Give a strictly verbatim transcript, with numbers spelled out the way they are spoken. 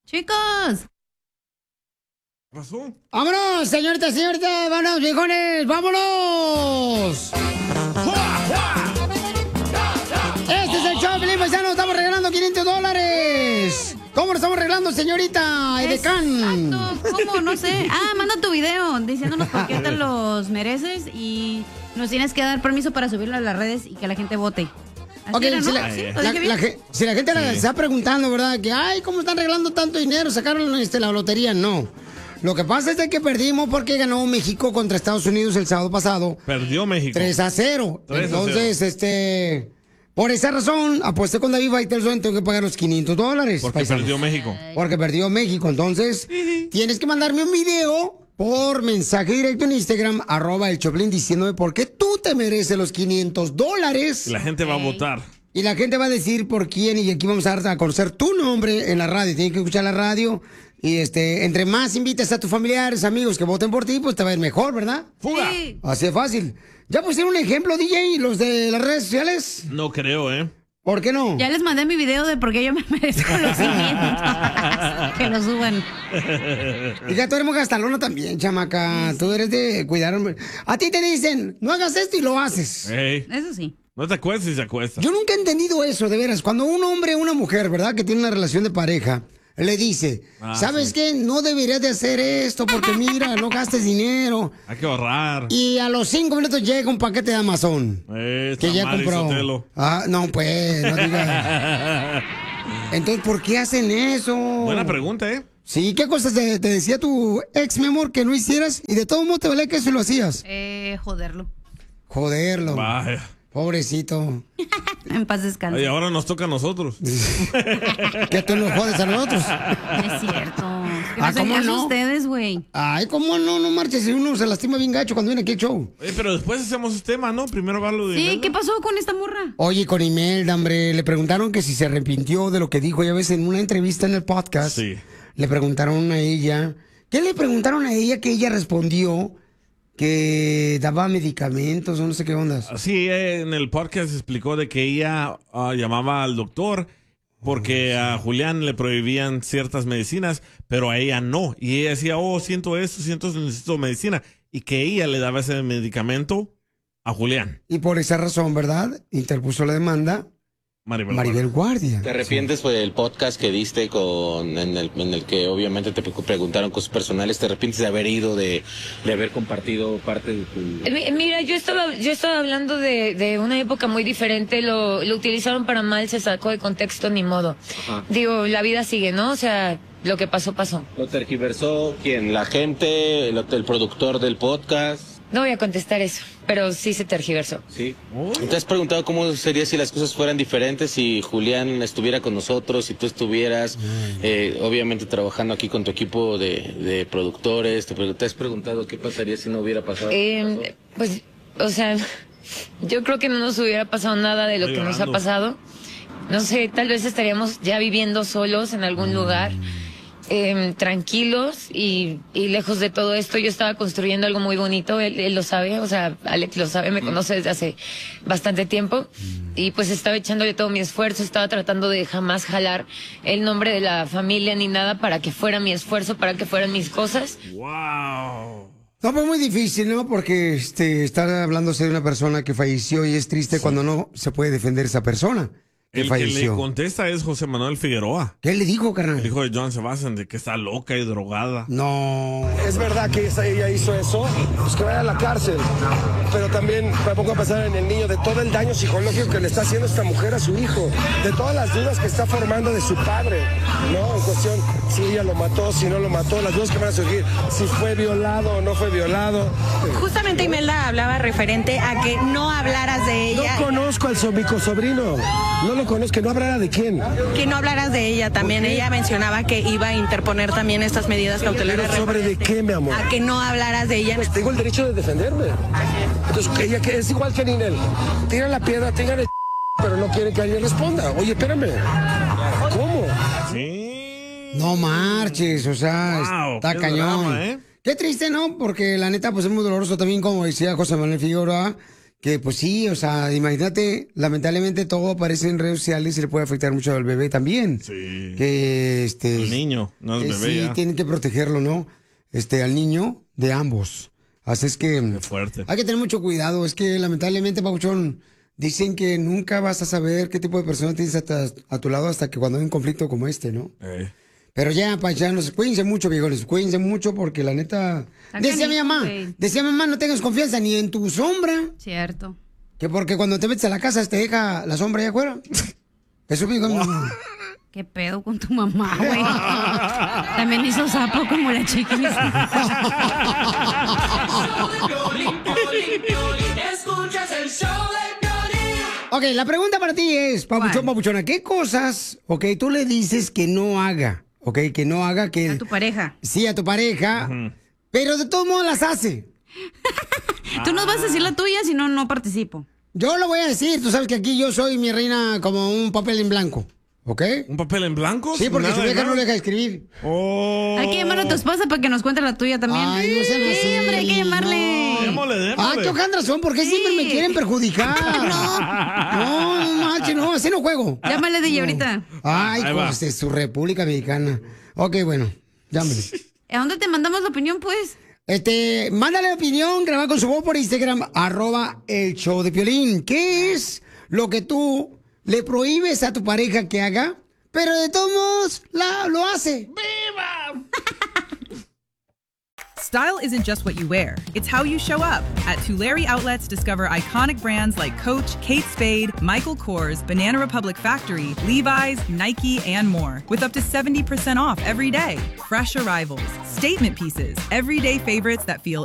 Chicos. ¿Qué pasó? ¡Vámonos, señorita, señorita! ¡Vámonos, viejones! ¡Vámonos! Este es el show, Pelín Paisano. Estamos regalando quinientos dólares. ¿Cómo lo estamos regalando, señorita Edecán? Exacto. ¿Cómo? No sé. Ah, manda tu video diciéndonos por qué te los mereces y nos tienes que dar permiso para subirlo a las redes y que la gente vote. Así Ok, era, ¿no? si, la, ¿Sí? la, la, si la gente sí. la está preguntando, ¿verdad? Que, ay, ¿cómo están regalando tanto dinero? ¿Sacaron este, la lotería? No. Lo que pasa es de que perdimos porque ganó México contra Estados Unidos el sábado pasado. Perdió México. tres a cero. tres a cero. Entonces, este... Por esa razón, aposté con David Faitelson, tengo que pagar los quinientos dólares. Porque paisanos. perdió México. Porque perdió México. Entonces, tienes que mandarme un video por mensaje directo en Instagram, arroba el Choplin, diciéndome por qué tú te mereces los quinientos dólares. La gente va a votar. Y la gente va a decir por quién, y aquí vamos a dar a conocer tu nombre en la radio. Tienes que escuchar la radio. Y este, entre más invitas a tus familiares, amigos que voten por ti, pues te va a ir mejor, ¿verdad? ¡Fuga! Sí. Así de fácil. ¿Ya pusieron un ejemplo, D J, los de las redes sociales? No creo, ¿eh? ¿Por qué no? Ya les mandé mi video de por qué yo me merezco los quinientos. Que lo suban. Hija, tú eres muy gastalona también, chamaca. Sí, sí. Tú eres de cuidar. A ti te dicen, no hagas esto y lo haces. Hey. Eso sí. No te acuestas y se acuesta. Yo nunca he entendido eso, de veras. Cuando un hombre o una mujer, ¿verdad? Que tiene una relación de pareja, le dice, ah, ¿sabes sí. qué? No deberías de hacer esto porque mira, no gastes dinero. Hay que ahorrar. Y a los cinco minutos llega un paquete de Amazon. Eh, que ya compró. Ah, no, pues, no digas. Entonces, ¿por qué hacen eso? Buena pregunta, ¿eh? Sí, ¿qué cosas te, te decía tu ex, mi amor, que no hicieras? Y de todo modo te valía que eso lo hacías. Eh, joderlo. Joderlo. Vaya. Pobrecito. En paz descanse. Y ahora nos toca a nosotros. Que tú nos jodes a nosotros. No es cierto. Ah, ¿cómo no? Ustedes, güey. Ay, ¿cómo no? No marches. Uno se lastima bien gacho cuando viene aquí el show. Eh, pero después hacemos este tema, ¿no? Primero va lo de Sí, Imelda. ¿qué pasó con esta morra? Oye, con Imelda, hombre, le preguntaron que si se arrepintió de lo que dijo. Ya ves, en una entrevista en el podcast. Sí. Le preguntaron a ella. ¿Qué le preguntaron a ella que ella respondió? Que daba medicamentos o no sé qué ondas. Sí, en el podcast explicó de que ella uh, llamaba al doctor porque a Julián le prohibían ciertas medicinas, pero a ella no. Y ella decía, oh, siento esto, siento esto, necesito medicina. Y que ella le daba ese medicamento a Julián. Y por esa razón, ¿verdad? Interpuso la demanda Maribel, Maribel Guardia. Guardia. ¿Te arrepientes por el podcast que diste con en el, en el que obviamente te preguntaron cosas personales? ¿Te arrepientes de haber ido, de, de haber compartido parte de tu...? Mira, yo estaba yo estaba hablando de, de una época muy diferente, lo, lo utilizaron para mal, se sacó de contexto, ni modo. Ajá. Digo, la vida sigue, ¿no? O sea, lo que pasó, pasó. ¿Lo tergiversó quién? ¿La gente? ¿El, el productor del podcast? No voy a contestar eso, pero sí se tergiversó. Sí. ¿Te has preguntado cómo sería si las cosas fueran diferentes, si Julián estuviera con nosotros, si tú estuvieras, eh, obviamente, trabajando aquí con tu equipo de, de productores? ¿Te, ¿Te has preguntado qué pasaría si no hubiera pasado? Eh, pues, o sea, yo creo que no nos hubiera pasado nada de lo Estoy que llorando. nos ha pasado. No sé, tal vez estaríamos ya viviendo solos en algún lugar. Eh, tranquilos y, y lejos de todo esto. Yo estaba construyendo algo muy bonito, él, él lo sabe, o sea, Alex lo sabe, me conoce desde hace bastante tiempo y pues estaba echándole todo mi esfuerzo, estaba tratando de jamás jalar el nombre de la familia ni nada para que fuera mi esfuerzo, para que fueran mis cosas. ¡Wow! No, pues muy difícil, ¿no? Porque este, está hablándose de una persona que falleció y es triste sí. cuando no se puede defender esa persona. Que el falleció. que le contesta es José Manuel Figueroa. ¿Qué le dijo, carnal? El hijo de John Sebastian, de que está loca y drogada. No. Es verdad que esa, ella hizo eso, pues que vaya a la cárcel. Pero también me pongo a pensar en el niño, de todo el daño psicológico que le está haciendo esta mujer a su hijo, de todas las dudas que está formando de su padre, ¿no? En cuestión, si ella lo mató, si no lo mató, las dudas que van a surgir, si fue violado o no fue violado. Justamente Imelda hablaba referente a que no hablaras de ella. No conozco al sobrico sobrino, no lo conozco, que no hablara de quién. Que no hablaras de ella también, ella mencionaba que iba a interponer también estas medidas cautelares. ¿Pero sobre de qué, mi amor? A que no hablaras de ella. Pues tengo el derecho de defenderme. Entonces, ella que es igual que Ninel. Tira la piedra, tengan el pero no quiere que alguien responda. Oye, espérame. ¿Cómo? Sí. No marches, o sea, Wow, está qué cañón. drama, ¿eh? Qué triste, ¿no? Porque la neta, pues es muy doloroso también, como decía José Manuel Figueroa, que pues sí, o sea, imagínate, lamentablemente todo aparece en redes sociales y le puede afectar mucho al bebé también. Sí. Que este... El niño, no el eh, bebé. Sí, ya. tienen que protegerlo, ¿no? Este, al niño de ambos. Así es que... Qué fuerte. Hay que tener mucho cuidado. Es que lamentablemente, Papuchón, dicen que nunca vas a saber qué tipo de persona tienes hasta, a tu lado hasta que cuando hay un conflicto como este, ¿no? Eh. Pero ya, paisanos, cuídense mucho, viejones, cuídense mucho porque la neta... Decía mi mamá, decía mi mamá, no tengas confianza ni en tu sombra. Cierto. Que porque cuando te metes a la casa te deja la sombra allá afuera. Eso me dijo mi mamá. ¿Qué pedo con tu mamá, güey? También hizo sapo como la chiquis. Ok, la pregunta para ti es, Papuchón, Papuchona, ¿qué cosas, ok, tú le dices que no haga? Ok, que no haga que... A tu pareja. Sí, a tu pareja, uh-huh. Pero de todos modos las hace. Tú nos vas a decir la tuya, si no, no participo. Yo lo voy a decir, tú sabes que aquí yo soy, mi reina, como un papel en blanco. ¿Ok? ¿Un papel en blanco? Sí, porque Nada su vieja de no le deja escribir. Oh. Hay que llamar a tu esposa para que nos cuente la tuya también. Ay, no sean así. Sí, hombre, hay que llamarle. No. Démosle, démosle. Ah, tocan razón, ¿por qué sí. siempre me quieren perjudicar? no. No, no, macho, no, así no juego. Llámale de ella no. ahorita. Ay, pues de su República Mexicana. Ok, bueno, llámale. ¿A dónde te mandamos la opinión, pues? Este, mándale opinión, graba con su voz por Instagram, arroba el show de Piolín. ¿Qué es lo que tú le prohíbes a tu pareja que haga, pero de todos modos la, lo hace? ¡Viva! Style isn't just what you wear, it's how you show up. At Tulare Outlets, discover iconic brands like Coach, Kate Spade, Michael Kors, Banana Republic Factory, Levi's, Nike, and more. With up to seventy percent off every day. Fresh arrivals, statement pieces, everyday favorites that feel